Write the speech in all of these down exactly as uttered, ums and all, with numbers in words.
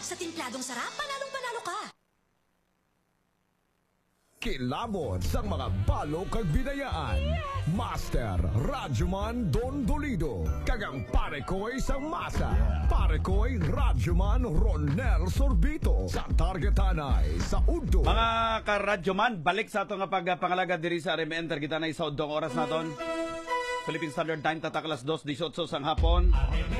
Sa timpladong sarap, panalong-panalo ka. Kilabot sa mga balo kag binayaan. Master Rajuman Don Dolido. Kagang pare ko'y isang masa. Pare ko'y Rajuman Ronel Sorbito. Sa targetanay sa Udo. Mga ka-Rajuman, balik sa ito nga pagpangalaga diri sa R M N. Targetanay sa Udong oras naton. Philippine Standard Time, tatak alas dos eighteen sang hapon.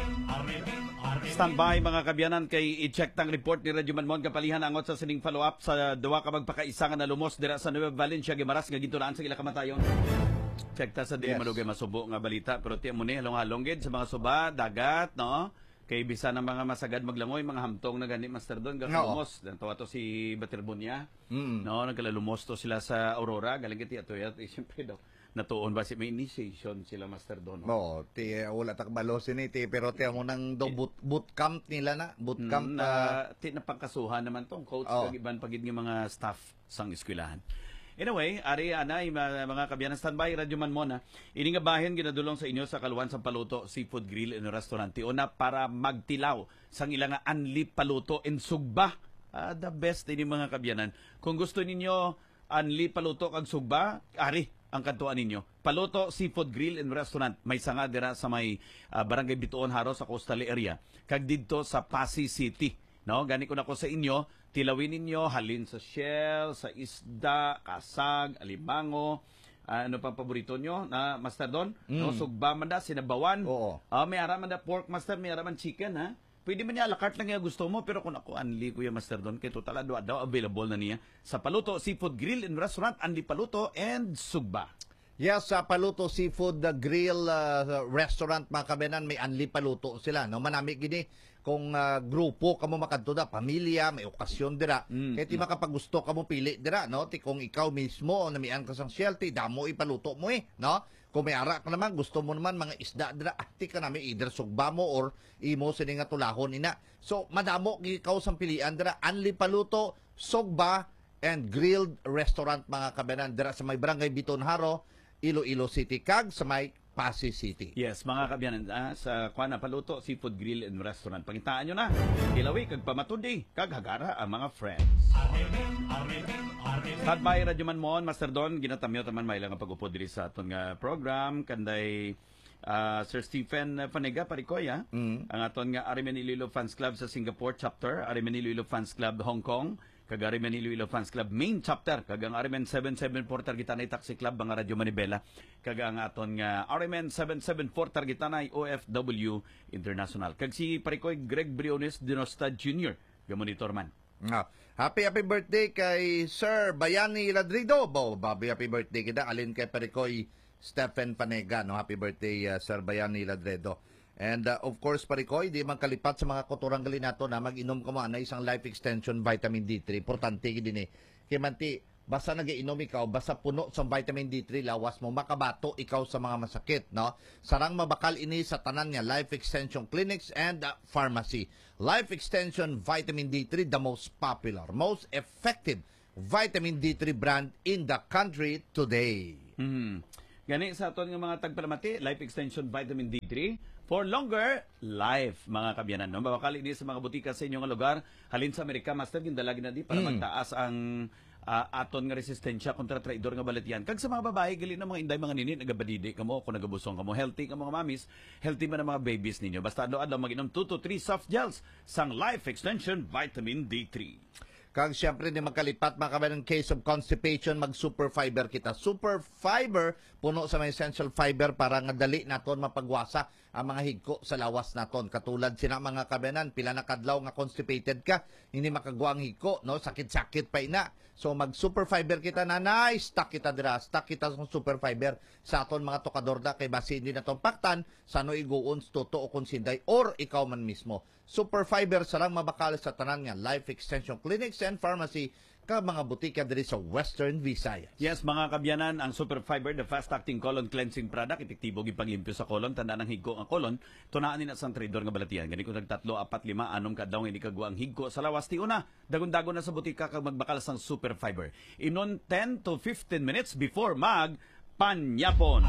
Standby mga kabyanan kay i-check tang report ni Rajuman Mon kapalihan angot sa sining follow-up sa duwa ka magpakaisa nga nalumos dira sa Nueva Valencia, Guimaras nga gintunaan sa ila kamatayon. Check ta sa dili yes. Madugay masubo nga balita pero tiyan mo ni halong-halong gid sa mga suba, dagat, no? Kay bisa ng mga masagad maglangoy, mga hamtong na gani Master Don gakalumos. No. Tawa to si Baterbonia. Mm. No, nagkalalumos to sila sa Aurora, galing kiti ato yat, eh, siyempre daw. Natuon ba si may initiation sila Master Don? No, ti wala tak balosin ni ti pero ti mo nang do boot, boot camp nila na, boot camp mm, na uh, ti napangkasuhan naman tong coach oh. kag iban pagid nga mga staff sang eskwelahan. Anyway, ari ana mga kabyanan standby Rajuman mo na. Ini nga bahin ginadulong sa inyo sa Kaluan sa Paluto Seafood Grill and Restaurant. Una para magtilaw sang ilang anli paluto in sugba. Uh, the best ini mga kabyanan. Kung gusto ninyo anli paluto kag sugba, ari ang kantuan ninyo. Paluto Seafood Grill and Restaurant. May sanga dira sa may uh, Barangay Bituon Haro sa coastal area. Kag didto sa Pasig City. No, gani ko na ko sa inyo, tilawin ninyo halin sa shell, sa isda, kasag, alimango, uh, ano pang paborito nyo na Master Don? Mm. No, sugba man da, sinabawan. Oo. Uh, may araman da pork Master, may araman chicken ha. Pwede man niya a la carte lang yung gusto mo, pero kung ako anli ko yung Master Don, kay total adwa daw available na niya sa Paluto Seafood Grill and Restaurant, anli paluto and sugba. Yes, sa Paluto Seafood uh, Grill uh, Restaurant mga kabenan, may anli paluto sila. No, manami gini kung uh, grupo kamo makadto da, pamilya, may okasyon dira. Mm, kaya ti mm. makapagusto kamo pili dira, no? Ti kung ikaw mismo namian ka sang shell, ti damo ipaluto mo eh, no? Kung may ara ka naman, gusto mo naman mga isda dira, ati ka namin either sugba mo or imo sini nga tulahon ina. So, madamo ikaw sang pilian dira, anli paluto, sugba, and grilled restaurant mga kabenan dira sa may Barangay Bituon Haro, Iloilo City, kag sa may Pasig City. Yes, mga kabyanan, ah, sa Kuana Paluto Seafood Grill and Restaurant. Pangitaan nyo na, kilawi, kag pamatudi, kag hagara ang mga friends. Standby Rajuman Mon, Master Don, ginatamyo taman may lang ang pag-upo diri sa aton nga program. Kanday uh, Sir Stephen Fanega Parikoy, ha? Mm. Ang aton nga Arimen Iloilo Fans Club sa Singapore chapter, Arimen Iloilo Fans Club Hong Kong, kag Arimen Iloilo Fans Club main chapter, kag ang Arimen seven seven four Targitanay Taxi Club mga Radyo Manibela, kag ang aton nga Arimen seven seven four Targitanay O F W International. Kag si Parikoy Greg Briones Dinostad Junior gamonitor man. Ah, happy happy birthday kay Sir Bayani Ladrido. Bo, babi happy birthday kita alin kay Parikoy Stephen Panega, no? Happy birthday uh, Sir Bayani Ladrido. And uh, of course, Parikoy, di man kalipat sa mga koturanggali nato na mag-inom ka mo na isang life extension vitamin D three. Importante din eh. Kaya manti, basta nag-iinom ikaw, basta puno sa vitamin D three, lawas mo, makabato ikaw sa mga masakit, no? Sarang mabakal ini sa tanan niya, Life Extension Clinics and uh, Pharmacy. Life Extension Vitamin D three, the most popular, most effective vitamin D three brand in the country today. Hmm. Gani sa aton nga mga tagpalamati, Life Extension Vitamin D three for longer life, mga kabyanan. No? Mabakali din sa mga butika sa inyong lugar. Halin sa Amerika, Master, gindalagi na di para mm. magtaas ang uh, aton nga resistensya kontra traidor nga balatian. Kag sa mga babae, gali na mga inday, mga nini, nagabadidi ka mo, kung nagabusong ka mo, healthy ka mga mamis, healthy man ang mga babies ninyo. Basta ano-ano, mag-inom two to three soft gels sang Life Extension Vitamin D three. Kag siyempre ni magkalipat mga kabayan, case of constipation, mag super fiber kita. Super fiber, puno sa mga essential fiber para nga dali naton mapagwasa ang mga higko sa lawas naton. Katulad sina mga kabayanan, pila na kadlaw nga constipated ka, hindi makagwa ang higko, no? Sakit-sakit pa ina. So mag super fiber kita na nice, stock kita dira, stock kita sa super fiber sa aton mga tokador da kay basi hindi naton paktan sa no iguon toto o konsinday or ikaw man mismo. Super fiber sarang mabakal sa tanan nga Life Extension Clinics and Pharmacy ka mga butika diri sa Western Visayas. Yes, mga kabyanan, ang Super Fiber, the fast-acting colon cleansing product, epektibo gipanglimpyo sa colon, tanda ng higko ang colon, tunaan ni na sang traidor nga balatian. Gani ko nagtatlo, apat, lima, anom kadlaw nga hindi kagwa ang higko sa lawas. Ti una, dagon-dagon na sa butika kag magbakal sang Super Fiber. Inon ten to fifteen minutes before mag Panyapon.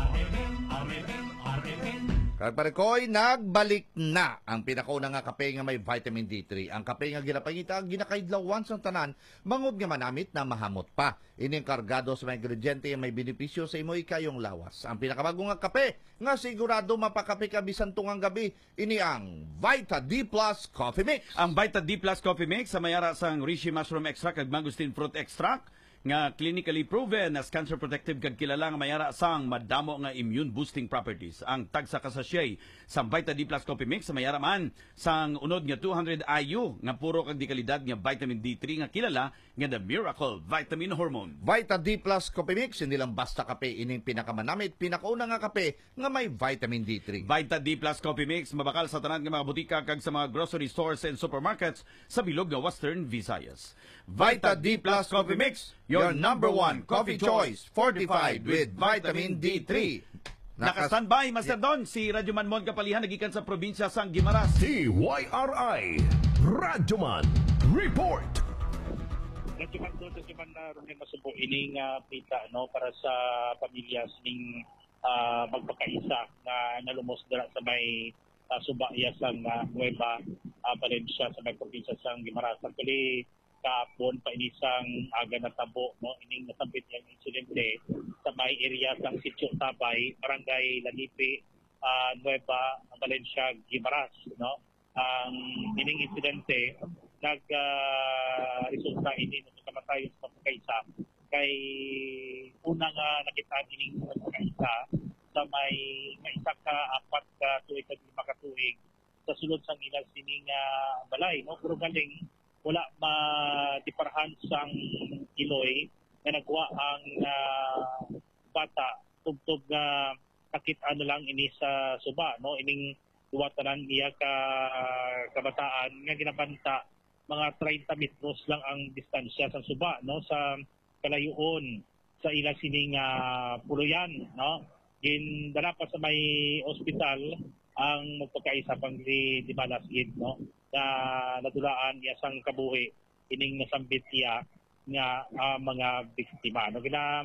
Kagparekoy, nagbalik na ang pinakauna nga kape nga may vitamin D three. Ang kape nga ginapangita, ginakaidlawan sa tanan, mangod nga manamit na mahamot pa. Ining kargado sa mga ingrediente nga may benepisyo sa imo ikayong lawas. Ang pinakabagong nga kape, nga sigurado mapakape ka bisan tungang gabi, ini ang Vita D Plus Coffee Mix. Ang Vita D Plus Coffee Mix sa mayara sang reishi mushroom extract kag mangosteen fruit extract nga clinically proven as cancer protective kag kilala nga mayara sang madamo nga immune boosting properties. Ang tagsa ka sachet sa Vita D Plus Coffee Mix sa mayara man sang unod nga two hundred I U nga puro kag dekalidad nga vitamin D three nga kilala nga the miracle vitamin hormone. Vita D Plus Coffee Mix, hindi lang basta kape, ining pinakamanamit, pinakauna nga kape nga may vitamin D three. Vita D Plus Coffee Mix mabakal sa tanan nga mga butika kag sa mga grocery stores and supermarkets sa bilog nga Western Visayas. Vita D Plus Coffee Mix, your number one coffee choice, fortified with vitamin D three. Naka-standby, Master Don, si Radyoman Mon Kapalihan, nagikan sa probinsya sang Guimaras. T Y R I Radyoman Report. Radyoman Don, Radyoman na rin masubo ining uh, pita no, para sa pamilya sining uh, magpakaisa na nalumos dira sa may uh, subaya sang uh, Nueva uh, Valencia sa may probinsya sang Guimaras. Actually, kahapon pa inisang aga na tabo no ining nasambit yang insidente sa may area sang Sitio Tabay, Barangay Lanipe, uh, Nueva Valencia, Guimaras no. Ang ining insidente nag uh, resulta ini sa kamatayon sa pagkaisa kay una nga nakita ining pagkaisa sa may kaisa ka apat ka tuig ka lima ka tuig sa sulod sang ilang sining uh, balay no, pero galing wala ma-diparahan sang Iloy na nagwa ang uh, bata tugtog nga uh, nakit ano lang ini sa suba no ining duwatanan iya ka uh, kabataan nga ginabanta mga thirty metros lang ang distansya sa suba no sa kalayoon sa ilang sining uh, puluyan no gindala pa sa may ospital ang magpakaisa pang di, di Balasgid no na nadulaan niya sang kabuhi ining nasambit niya nga uh, mga biktima no gina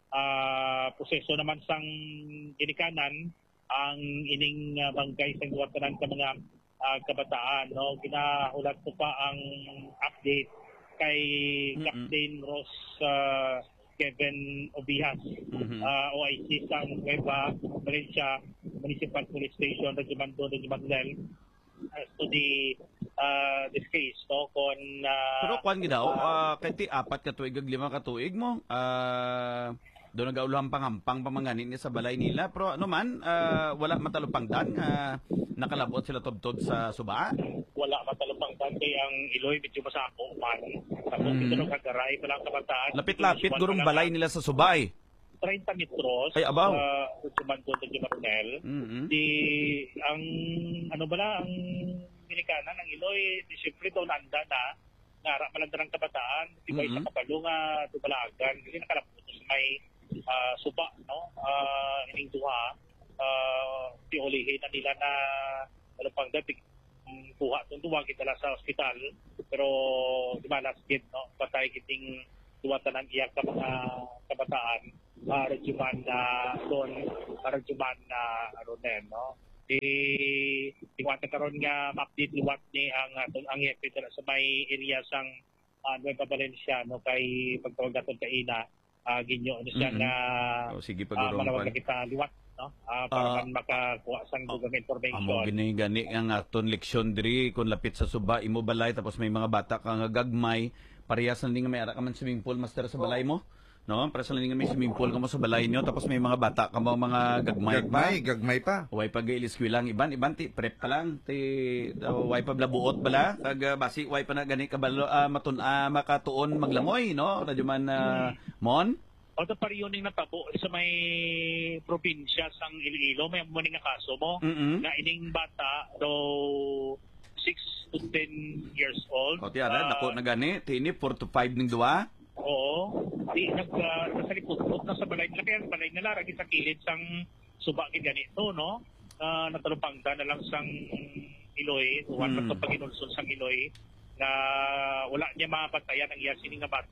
uh, proseso naman sang ginikanan ang ining uh, bangkay sang duwatanan ka mga uh, kabataan no ginahulat ko pa ang update kay mm-hmm. Captain Ross uh, Kevin Obihas, mm-hmm. uh, O I C sang Nueva Valencia Municipal Police Station, Radyoman Don, Radyoman Del, as to the uh, this case no kon uh, pero kwan gidaw uh, kay ti apat ka tuig ug lima ka tuig mo uh, do nagauluhan pangampang pamanganin ni sa balay nila pero ano man uh, wala matalupangdan nga uh, nakalabot sila tubtod sa suba wala matalupangdan kay ang Iloy medyo masako man tapos mm. ito kagaray palang kabataan lapit-lapit gurong balay nila sa subay thirty metros ay abaw uh, Radyoman Don, Radyoman Del mm-hmm. di ang ano ba na ang Amerikana ng Iloy, di siyempre daw nanda na, nara malanda ng kabataan, di ba mm-hmm. sa kapalo nga, tubalagan, kasi nakalaputos may uh, suba, no? Uh, ining duha, uh, tiulihin na nila na, ano pang dating, um, buha, itong duwa, kitala sa ospital, pero di ba last kid, no? Patay kiting duwatan ng iyak ka mga kabataan, uh, Radyoman na doon, uh, Radyoman na Ronen, no? Di liwat karon nga ma-update liwat ni ang atong ang epidemic sa may area sang uh, Nueva Valencia no kay pagtawag naton kay ina uh, ginyo no siya nga mm-hmm. oh, sige uh, malawag na kita liwat no uh, para uh, makakuha sang dugang uh, information amo gini gani ang aton leksyon diri kun lapit sa suba imo balay tapos may mga bata ka nga gagmay parehas na nga may ara ka man swimming pool master sa balay mo no, para sa lalingan may swimming pool ka mo sa balay nyo, tapos may mga bata ka mo, mga gagmay, gagmay pa. Gagmay pa. Huwag pa gailiskwil iban, iban ti, prep pa lang, ti, huwag pa blabuot bala, kag uh, basi, huwag pa na gani kabalo, uh, matun, uh, makatuon maglamoy, no, radyo man, uh, Mon? O ito pa rin yung natabo sa may probinsya sang Iloilo, may muning nga kaso mo, mm-hmm. na ining bata, do six to ten years old. O tiyara, uh, nako na gani, tini, four to five ning duwa. Oo. Di nag uh, nasa lipot-pot na sa balay nila kaya balay nila ragi sa kilid sang subakid ganito no. Uh, natalupangda na lang sang Iloy, tuwan hmm. pa pag inulson sang Iloy na wala niya mapatayan ang iya sining nga bata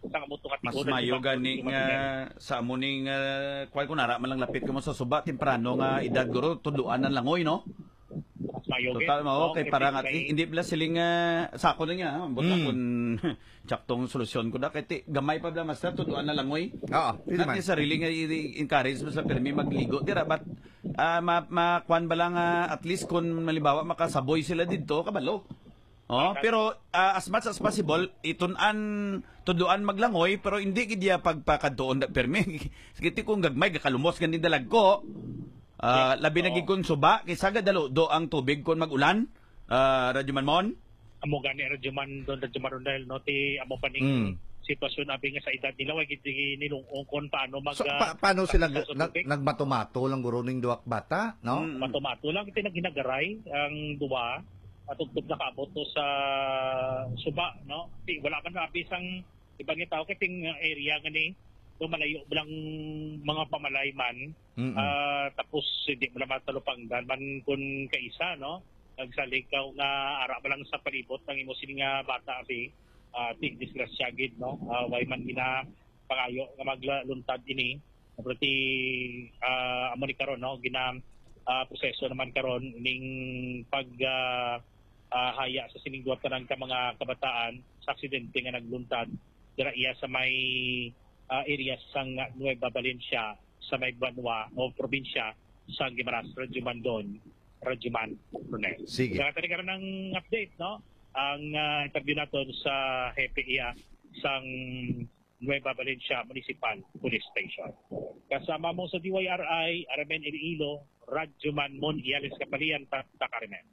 sa amuto ka Mas mayo gani nga sa amuning uh, kuan ko nara man lang lapit ko mo sa suba temprano nga edad guro tuduan ang langoy no. Mas mayo Total mo okay para nga hindi pala siling uh, sako na niya ambot mm. akon tsaktong solusyon ko da kay gamay pa bla master tuduan na langoy. Oo, At sarili nga i-encourage mo sa permi magligo dira but uh, ma, ma kuan ba lang uh, at least kung malibawa makasaboy sila didto kabalo. Oh, pero uh, as much as possible itun-an tuduan maglangoy pero hindi gid ya pagpakadtuon da permi. Sige kung gagmay gakalumos gani dalag ko. Uh, labi na gid kun suba kay sagad dalo do ang tubig kon magulan. Uh, Radyo Manmon. Amo gani Radyo Man don Radyo Marondel no ti amo paning mm. sitwasyon abi nga sa edad nila wa gid nilungong kon paano mag so, pa- paano sila nag, nagmatumato lang guro ning duwak bata, no? Mm. Matumato lang iti naghinagaray ang duwa at tugtog na kaabot to sa suba no. Ti wala man abi sang ibang tao kay ting area gani do malayo lang mga pamalay man uh, tapos hindi mo na matalupangdan man kun kaisa no. Nagsalikaw nga ara ba lang sa palibot ng imo sini nga bata abi uh, ti disgrasya gid no. Uh, way man gina pangayo nga magluntad ini pero ti uh, amo ni karon no gina uh, proseso naman karon ning pag uh, uh, haya sa siningduat kanan ka mga kabataan sa aksidente nga nagluntad dira iya sa may uh, area sang Nueva Valencia sa may Banwa o probinsya sa Guimaras Radyo Mandon Radyo Man Brunel. Sige. Kaya so, karon ng update no ang uh, interview naton sa H P I A sang Nueva Valencia Municipal Police Station. Kasama mo sa D Y R I Armen Iloilo, Radyo Man Mon Iales Kapalian Tata Carmen.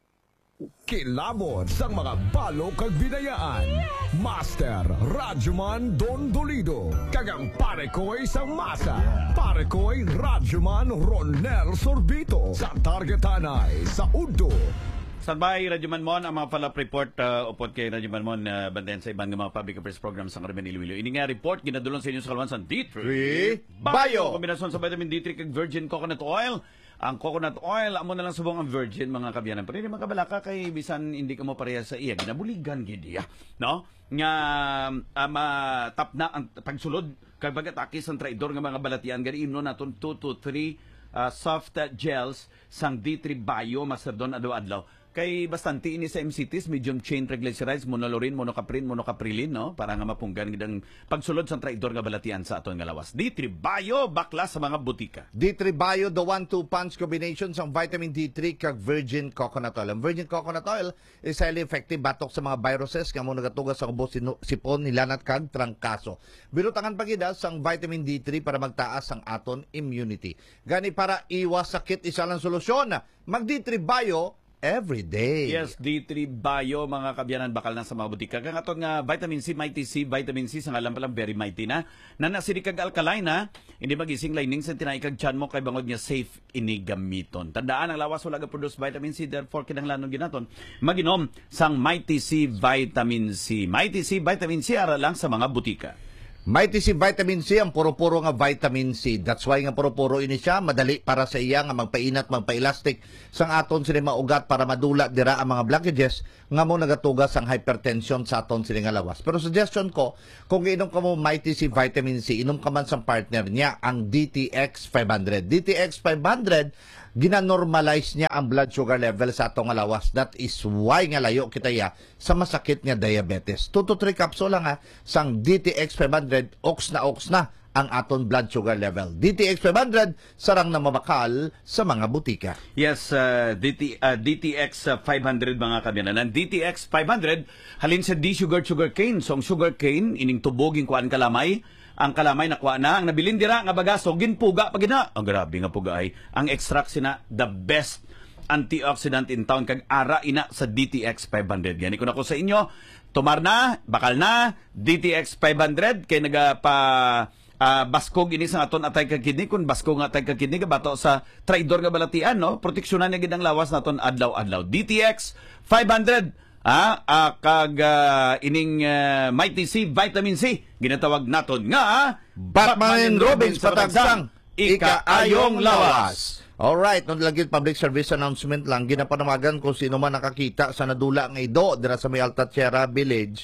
Kilabot sa mga balo kag binayaan. Master Radyoman Don Dolido. Kagang pare ko isang masa. Pare ko Radyoman Ronel Sorbito. Sa Targetanay, sa Udo. Standby, Radyo Manmon, ang mga follow-up report uh, upod kay Radyo Manmon uh, bandayan sa ibang mga public affairs program sa Carmen Iloilo. Ini nga report, ginadulong sa inyo sa kalwansan D three Bio. Kombinasyon sa vitamin D three kag virgin coconut oil. Ang coconut oil, amo na lang subong ang virgin mga kabyanan. Pero hindi mga kabalaka kay bisan hindi ka mo pareha sa iya. Ginabuligan gidi no? Nga uh, matap na ang pagsulod kag pagatakis ang traidor nga mga balatian gani imno naton two to three uh, soft gels sang D three Bio master don adlaw-adlaw. Kay bastante ini sa M C Ts, medium chain triglycerides, monolurin, monocaprin, monocaprilin, no? Para nga mapunggan gidang pagsulod sa traidor nga balatian sa aton nga lawas. D three Bio, bakla sa mga butika. D three Bio, the one two punch combination sa vitamin D three kag virgin coconut oil. Ang virgin coconut oil is highly effective batok sa mga viruses nga mo nagatugas sa ubos sipon, nilanat kag trangkaso. Birutangan pagida sang vitamin D three para magtaas ang aton immunity. Gani para iwas sakit isa lang solusyon. Mag D three Bio every day. Yes, D three Bio, mga kabyanan, bakal na sa mga butika. Kaya aton nga vitamin C, Mighty C, vitamin C, sa ngalan palang very mighty na. Nanasidik kag alkaline na, hindi magising lining sa tinaikag chan mo kay bangod nga safe ini gamiton. Tandaan, ang lawas wala ga-produce vitamin C, therefore kinahanglan ginaton maginom sang Mighty C vitamin C. Mighty C vitamin C ara lang sa mga butika. Mighty C Vitamin C, ang puro-puro nga vitamin C. That's why nga puro-puro ini siya, madali para sa iya nga magpainat, magpa-elastic sang aton sila maugat para madula dira ang mga blockages nga mo nagatugas ang hypertension sa aton sila nga lawas. Pero suggestion ko, kung inom ka mo Mighty C Vitamin C, inom ka man sa partner niya, ang D T X five hundred. D T X five hundred, gina-normalize niya ang blood sugar level sa atong lawas. That is why nga layo kita ya sa masakit nga diabetes. two to three capsule lang ha, sang D T X five hundred, ox na ox na ang aton blood sugar level. D T X five hundred, sarang na mamakal sa mga butika. Yes, uh, D T, uh, D T X five hundred mga kabyanan. Ang D T X five hundred, halin sa D-sugar sugar cane. So ang sugar cane, ining tubog, yung kuhaan kalamay, ang kalamay nakuha na, ang nabilin dira nga bagaso, ginpuga pa gina. Ang grabe nga puga ay, ang extract sina, the best antioxidant in town, kag ara ina sa D T X five hundred. Gani ko na ko sa inyo, tumar na, bakal na, D T X five hundred, kay nagapa uh, baskog ini sa aton atay kag kidney, kung baskog nga atay kag kidney, bato sa traidor nga balatian, no? Proteksyonan niya gidang lawas naton adlaw-adlaw. D T X five hundred, Ah, ah, kag uh, ining uh, Mighty C Vitamin C ginatawag naton nga Batman and Robins patagsang ikaayong lawas. Alright, nung lagi public service announcement lang, ginapanamagan kung sino man nakakita sa nadula ng ido dira sa may Alta Tierra Village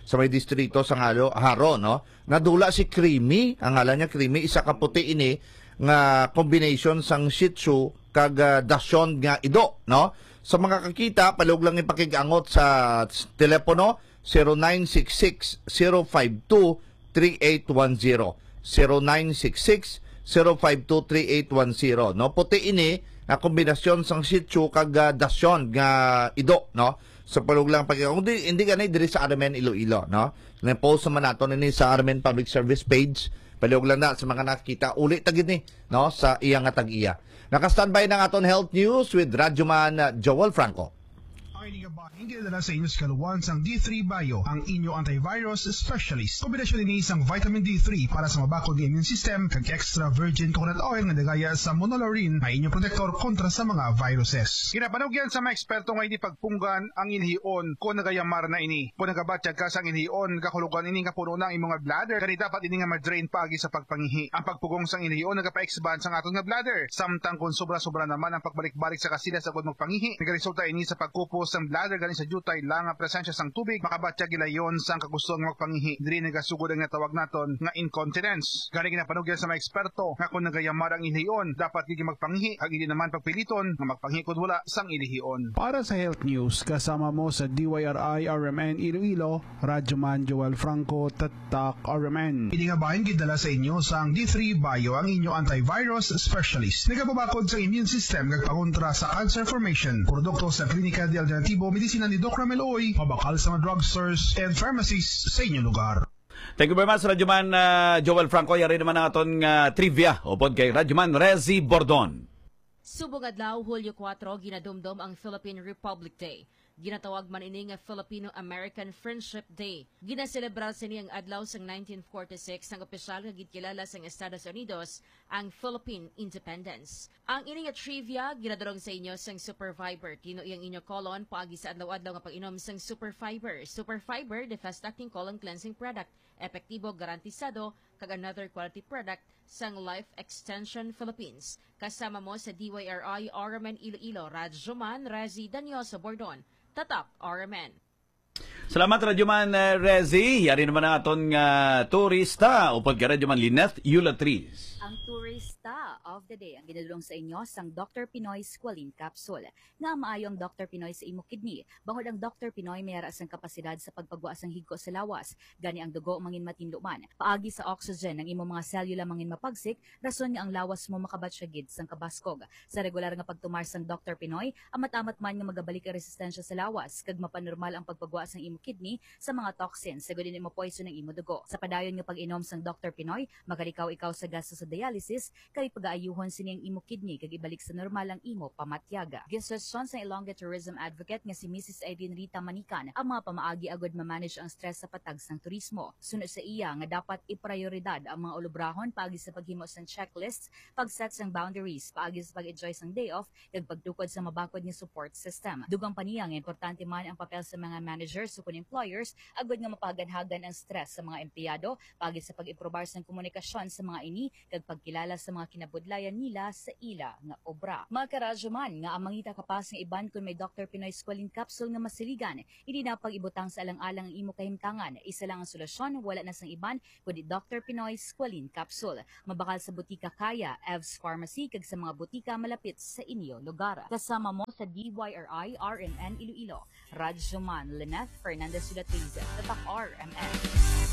sa may distrito sa Haro, Haro no? Nadula si Creamy, ang ngalan niya Creamy, isa ka puti ini nga combination sang Shih Tzu kag uh, Dachshund nga ido, no? Sa mga kakita, palug lang ipakigangot sa telepono zero nine six six zero five two three eight one zero zero nine six six zero five two three eight one zero, no? Puti ini nga kombinasyon sang Shih Tzu kag uh, Dachshund nga ido, no? So palug lang pag hindi hindi ganay diri sa Armen Iloilo, no? Na-post naman nato ni sa Armen Public Service page. Palug lang na sa mga nakita uli tagid ni, no? Sa iya nga tag-iya. Naka-standby ng aton health news with Radyoman uh, Joel Franco. Ay, Ingilala sa inyo sa kaluwan sang D three Bio, ang inyo antivirus specialist. Kombinasyon ini isang vitamin D three para sa mabakod ng immune system kag extra virgin coconut oil nga nagaya sa monolaurin na inyong protektor kontra sa mga viruses. Ginapanugyan sa mga eksperto nga hindi pagpunggan ang inhion kung nagayamar na ini. Kung nagabatyag ka sang inhion, kakulugan ini nga puno na ang imong bladder, kani dapat ini nga ma-drain pagi sa pagpangihi. Ang pagpugong sang inhion nagapa-expand sang aton nga bladder. Samtang kung sobra-sobra naman ang pagbalik-balik sa kasila sa kung magpangihi, nagaresulta ini sa pagkupos sang bladder galing sa jutay lang ang presensya sang tubig, makabatyag gilayon sang kagusto nga magpangihi. Diri nagasugod ang natawag naton nga incontinence. Gani ginapanugyan sa mga eksperto nga kung nagayamar ang inhion, dapat gigi magpangihi, ag hindi naman pagpiliton nga magpangihi kung wala sang ilihion. Para sa health news, kasama mo sa D Y R I R M N Iloilo, Radyoman Joel Franco, Tatak R M N. Hindi nga bahin gidala sa inyo sang D three Bio, ang inyo antivirus specialist. Nagababakod sa immune system kag pangontra sa cancer formation. Produkto sa Klinika de Alternativo Medisina ni Doc Ramel Oy, mabakal sa mga drugstores and pharmacies sa inyong lugar. Thank you very much, Radyoman uh, Joel Franco. Yari naman ang aton uh, trivia upod kay Radyoman Rezi Bordon. Subong adlaw Hulyo four ginadumdum ang Philippine Republic Day. Ginatawag man ini nga Filipino-American Friendship Day. Ginaselebrar sa niyang adlaw sa nineteen forty-six ang opisyal nga gitkilala sa Estados Unidos ang Philippine Independence. Ang ini nga trivia ginadurong sa inyo sang Superfiber. Kino iyang inyo colon paagi sa adlaw-adlaw nga pag-inom sang Superfiber. Superfiber, the fast-acting colon cleansing product, epektibo, garantisado, kag another quality product sang Life Extension Philippines. Kasama mo sa D Y R I R M N Iloilo, Radyoman Rezi Danyoso Bordon, Tatak R M N. Salamat, Radyoman uh, Rezi. Yari naman ang aton uh, turista upod ka Radyoman Lineth Eulatris. Ang turista of the day ang ginadulong sa inyo sang Doctor Pinoy Squalene Capsule. Nga maayo ang Doctor Pinoy sa imo kidney. Bangod ang Doctor Pinoy mayara sang kapasidad sa pagpagwa sang higko sa lawas. Gani ang dugo mangin matinluman. Paagi sa oxygen ng imo mga selula mangin mapagsik, rason nga ang lawas mo makabatsyagid sang kabaskog. Sa regular nga pagtumar sang Doctor Pinoy, amat-amat man nga magabalik ang resistensya sa lawas kag mapanormal ang pagpagwa sang imo kidney sa mga toxins sa gudin imo poison ng imo dugo. Sa padayon nga pag-inom sang Doctor Pinoy, magalikaw ikaw sa gasto sa dialysis kay pag-aayuhon sini ang imo kidney kag ibalik sa normal ang imo pamatyaga. Giswestyon sa Ilongga Tourism Advocate nga si Missus Aileen Rita Manican ang mga pamaagi agud ma-manage ang stress sa patag sang turismo. Sunod sa iya nga dapat iprioridad ang mga ulubrahon paagi sa paghimo sang checklists, pag-set sang boundaries, paagi sa pag-enjoy sang day off kag pagtukod sa mabakod nga support system. Dugang paniya nga importante man ang papel sa mga managers sukun employers agud nga mapaganhagan ang stress sa mga empleyado paagi sa pag-improbar sang komunikasyon sa mga ini kag pagkilala sa mga kinabudlayan nila sa ila nga obra. Mga karadyoman nga ang mangita kapas nga iban kung may Doctor Pinoy Squalene Capsule nga masiligan, hindi na pag-ibutang sa alang-alang ang imo kahimtangan. Isa lang ang solusyon, wala na sang iban kundi Doctor Pinoy Squalene Capsule. Mabakal sa butika Kaya, Ev's Pharmacy kag sa mga butika malapit sa inyo lugar. Kasama mo sa D Y R I R M N Iloilo, Radyoman Lineth Fernandez Eulatris, Tatak R M N.